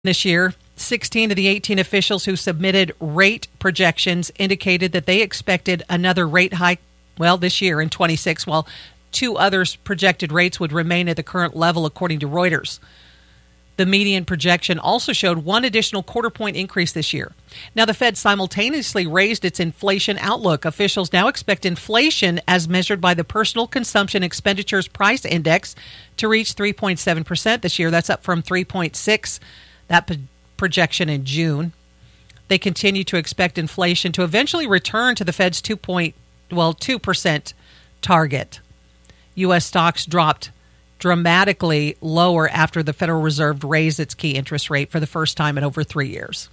This year, 16 of the 18 officials who submitted rate projections indicated that they expected another rate hike, this year in 26, while two others projected rates would remain at the current level, according to Reuters. The median projection also showed one additional quarter-point increase this year. Now, the Fed simultaneously raised its inflation outlook. Officials now expect inflation, as measured by the Personal Consumption Expenditures Price Index, to reach 3.7% this year. That's up from 3.6%. That projection in June. They continue to expect inflation to eventually return to the Fed's 2% target. U.S. stocks dropped dramatically lower after the Federal Reserve raised its key interest rate for the first time in over 3 years.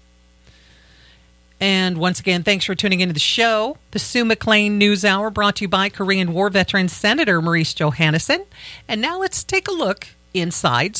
And once again, thanks for tuning into the show. The Sue McLean News Hour, brought to you by Korean War veteran Senator Maurice Johannesson. And now let's take a look inside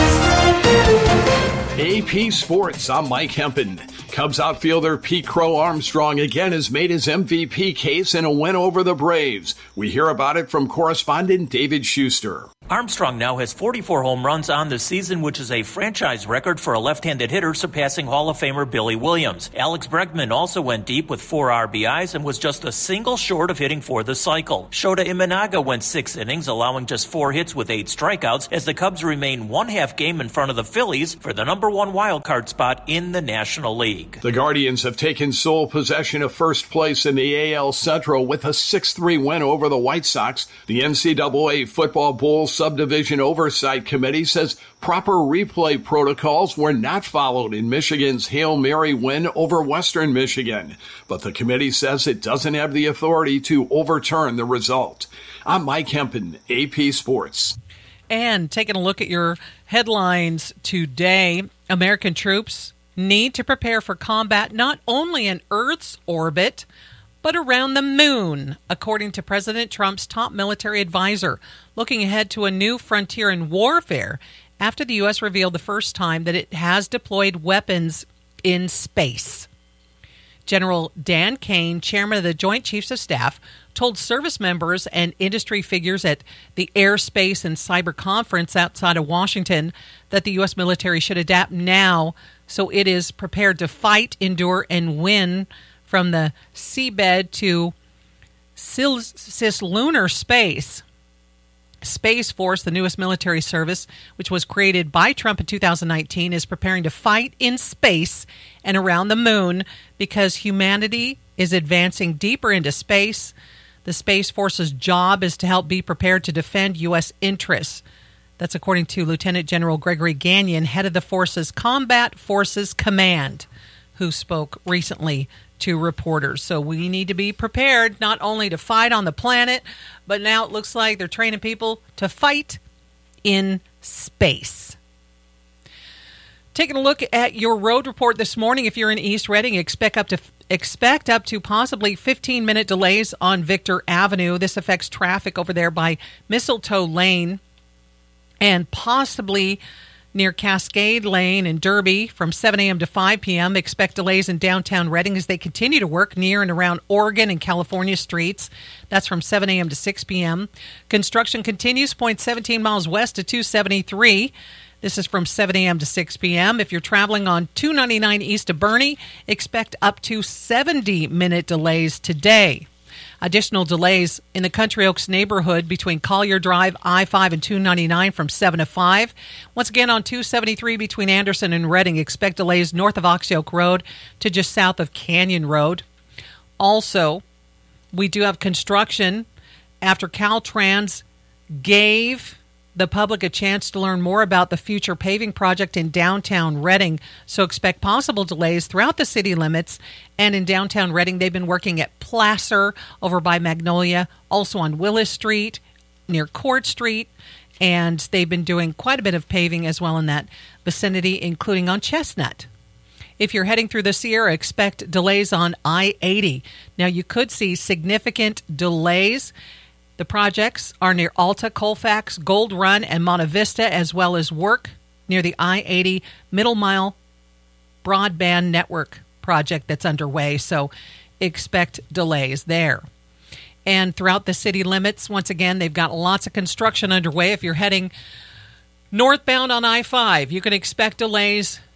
sports. AP Sports, I'm Mike Hempen. Cubs outfielder Pete Crow Armstrong again has made his MVP case in a win over the Braves. We hear about it from correspondent David Schuster. Armstrong now has 44 home runs on the season, which is a franchise record for a left-handed hitter, surpassing Hall of Famer Billy Williams. Alex Bregman also went deep with 4 RBIs and was just a single short of hitting for the cycle. Shota Imanaga went 6 innings, allowing just 4 hits with 8 strikeouts, as the Cubs remain 1/2 game in front of the Phillies for the number 1 wildcard spot in the National League. The Guardians have taken sole possession of first place in the AL Central with a 6-3 win over the White Sox. The NCAA Football Bowl Subdivision Oversight Committee says proper replay protocols were not followed in Michigan's Hail Mary win over Western Michigan. But the committee says it doesn't have the authority to overturn the result. I'm Mike Hempen, AP Sports. And taking a look at your headlines today, American troops need to prepare for combat not only in Earth's orbit, but around the moon, according to President Trump's top military advisor, looking ahead to a new frontier in warfare after the U.S. revealed the first time that it has deployed weapons in space. General Dan Kane, chairman of the Joint Chiefs of Staff, told service members and industry figures at the Airspace and Cyber Conference outside of Washington that the U.S. military should adapt now so it is prepared to fight, endure, and win from the seabed to cislunar space. Space Force, the newest military service, which was created by Trump in 2019, is preparing to fight in space and around the moon because humanity is advancing deeper into space. The Space Force's job is to help be prepared to defend U.S. interests. That's according to Lieutenant General Gregory Gagnon, head of the force's Combat Forces Command, who spoke recently to reporters. So we need to be prepared not only to fight on the planet, but now it looks like they're training people to fight in space. Taking a look at your road report this morning, if you're in East Reading, expect up to possibly 15-minute delays on Victor Avenue. This affects traffic over there by Mistletoe Lane and possibly near Cascade Lane in Derby from 7 a.m. to 5 p.m. Expect delays in downtown Reading as they continue to work near and around Oregon and California streets. That's from 7 a.m. to 6 p.m. Construction continues 0.17 miles west to 273. This is from 7 a.m. to 6 p.m. If you're traveling on 299 east of Boerne, expect up to 70-minute delays today. Additional delays in the Country Oaks neighborhood between Collier Drive, I-5, and 299 from 7 to 5. Once again, on 273 between Anderson and Reading, expect delays north of Oxyoke Road to just south of Canyon Road. Also, we do have construction after Caltrans gave the public a chance to learn more about the future paving project in downtown Reading. So expect possible delays throughout the city limits. And in downtown Reading, they've been working at Placer over by Magnolia, also on Willis Street, near Court Street. And they've been doing quite a bit of paving as well in that vicinity, including on Chestnut. If you're heading through the Sierra, expect delays on I-80. Now, you could see significant delays. The projects are near Alta, Colfax, Gold Run, and Monte Vista, as well as work near the I-80 Middle Mile Broadband Network project that's underway. So expect delays there. And throughout the city limits, once again, they've got lots of construction underway. If you're heading northbound on I-5, you can expect delays